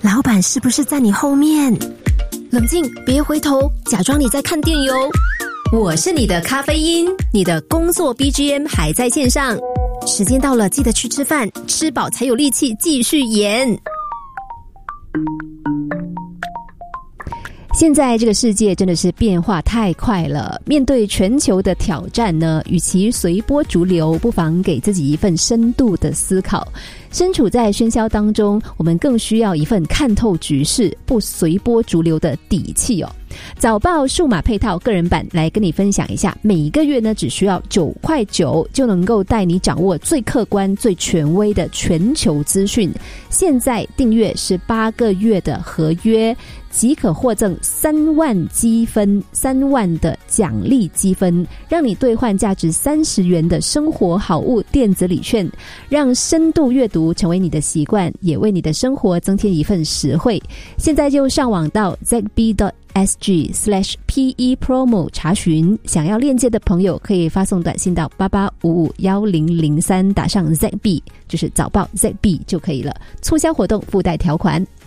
老板是不是在你后面？冷静，别回头，假装你在看电邮。我是你的咖啡因，你的工作 BGM 还在线上。时间到了，记得去吃饭，吃饱才有力气继续演。现在这个世界真的是变化太快了，面对全球的挑战呢，与其随波逐流，不妨给自己一份深度的思考。身处在喧嚣当中，我们更需要一份看透局势、不随波逐流的底气哦。早报数码配套个人版来跟你分享一下，每一个月呢只需要9.9块就能够带你掌握最客观、最权威的全球资讯。现在订阅是8个月的合约，即可获赠3万积分，3万的奖励积分，让你兑换价值30元的生活好物电子礼券，让深度阅读成为你的习惯，也为你的生活增添一份实惠。现在就上网到 zb.sg/PE promo 查询，想要链接的朋友可以发送短信到88551003，打上 ZB 就是早报 ZB 就可以了。促销活动附带条款。